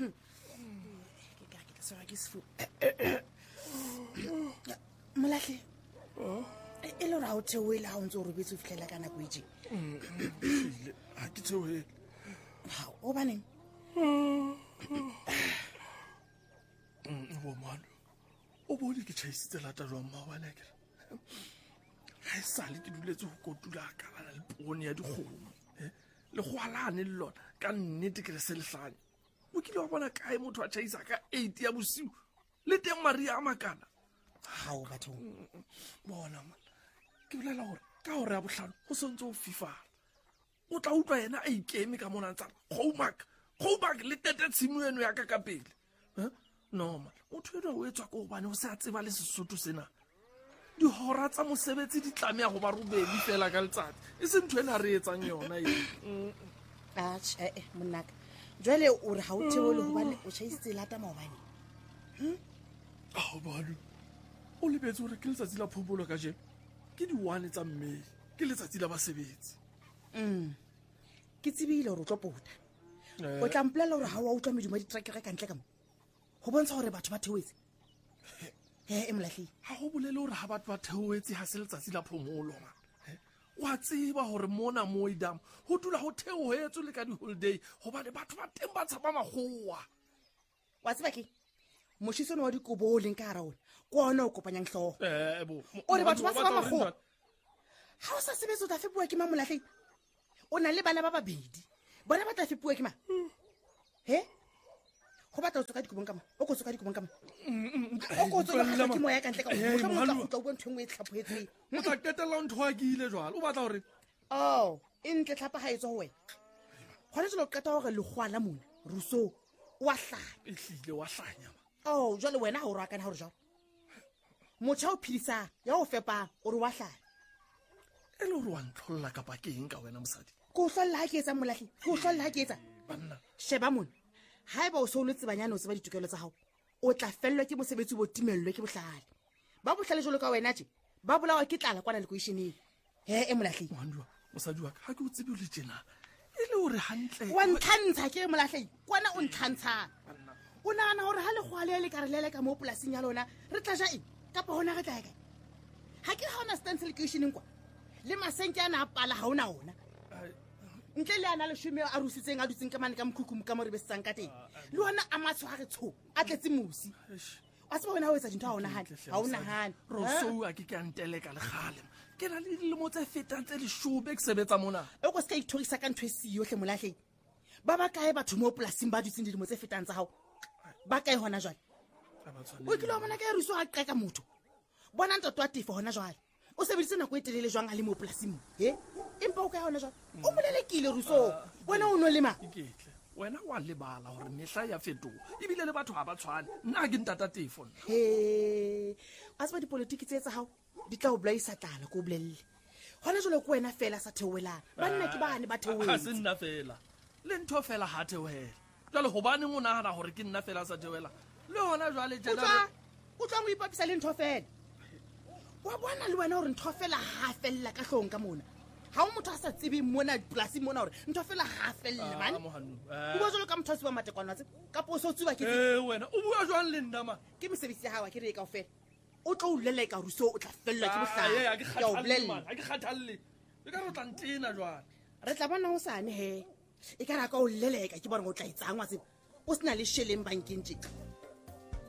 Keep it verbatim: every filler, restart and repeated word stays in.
ke ka ke tsa ke sefu molahle e lo ra o theoela ha o ntse o robetse o fihlela kana go ije ha ke theoela ha o baneng o mano o bone ke chaisitse lata jwa mmawana ke ha e sale ke duletse go kotula ka bana le pone ya dikgomo le go alane le lona ka nnete ke re se lehlanya o kile wa bona kae motho a chaisa ka eight ya bosiu le teng maria a makana ha o batho bona man ke bolela gore ka gore ya bohlano go sentse o fifala o tla utlwa yena a ikeme ka mona ntsa Goumark Goumark le tete tshimo eno ya ka ka pele no man motho eno o etswa go bane o se a tseba le Sesotho sena dihora tsa mosebetsi di tlamea go ba robedi fela ka letsatsi e se ntho ena re etsang yona e a tshee monaka jwale o re ha o theole go bane o chaisitse lata maobane hm a bana o lebetse gore ke letsatsi la phobolo ka jeno ke di one tsa May ke letsatsi la basebetsi mm ke tsebile gore o tlo pota o tla mplela gore ha wa utlwa medimo di trackere ka ntle ka mo go bontsha gore batho ba theoetse he e molahle ha go bolele gore ha batho ba theoetse ha se letsatsi la phomolo man wa tseba gore mona mo idam ho dula ho theoetse le ka di holiday goba le batho ba teng ba tshaba magoa wa tseba ke moshisone wa dikobo leng ka ara ona kwana o kopanyang hlogo eh bo o re batho ba tshaba magoa ha o sa sebetsa o tla fepuwa ke mamolahle o na le bana ba babedi bona ba tla fepuwa ke ma he go batla o tsoka dikobong ka mo o go tsoka dikobong ka mo o go tsoka ke moya ka ntle ka mo mo tla go tla bo nthwe e tlhaphetseng mo tla ketela ntho a ke ile jwalo o batla gore oh e ntle tlhapa ha etso ho wena gona tlo keta gore le gwala mona ruso wa hlanya e hlile wa hlanya oh jwale wena ha o ra kana hore jwalo motho o phidisa ya o fepa o re wa hlanya e le gore wa ntlolla ka pa ke eng ka wena mosadi go hlolla ha ke etsa molahle go hlolla ha ke etsa banna sheba mona haeba o so le tsebanyana o tseba ditokelo tsa hao o tla fellwa ke mosebetsi bo timellwe ke bohlale ba bohlale jolo ka wena tje ba bolawa ke tlala kwana le go isheneng he e molahle mwanwa mosadi wa ka ha ke o tsebe o le tjena e le hore hantle wa nthantsha ke molahle kwana o nthantsha o nana hore ha le gwale le ka re lele ka mo polasing ya lona re tla ja eng ka pa hona re tla ga ha ke ha ona stand le go isheneng kwa le masenke ana a pala ha ona ona ntle le ana le shume a rusitseng a dutseng ka mane ka mokhukhum ka mo re besetsang ka teng le ona a matsho a re tsho a tletse musi a se bona ho etsa dintho ha ona hane ha ona hane roso a ke ka nteleka le gale ke na le dilemo tse fetang tse le shobe ke sebetsa mona e go ska ithorisa ka ntwe se yohle molahle ba ba kae batho mo polasing ba dutseng dilemo tse fetang tsa hao ba kae hona jwale o kile wa bona ka ruso a qeka motho bona ntate wa tefo hona jwale o sebeditse nako e telele jwang a le mo polasing he empa o ka hona jwang o molelekile ruso wena o no lema iketle wena wa lebala hore mehla ya fetoga ebile le batho ha ba tshwane nna ke ntata tefo he a se ba dipolitiki tse tsa hao di tla o blaisa tlala ko bolelle hona jwale ko wena fela sa theowelang banna ke bane ba theowetse ha se nna fela le ntho fela ha theohela jwale hobane o nahana hore ke nna fela sa theowela le hona jwale jana o tla mo ipapisa le ntho fela wa bona le wena hore ntho fela ha fella ka hlong ka mona ha o motho a sa tsebe mona polasing mona hore ntho fela ha fella man o bua jalo ka motho a tseba matekwana tse ka poso tsuba ke eh wena o bua jwang le nna ma ke mosebetsi ya hawa ke re ka ofela o tlo o leleka ruso o tla fellwa ke bohlala ya ke khathalle ha ke khathalle e ka re tla ntena jwang re tla bona o sane he e ka ra ka o leleka ke bona go tla itsangwa tse o sina le sheleng bankeng tje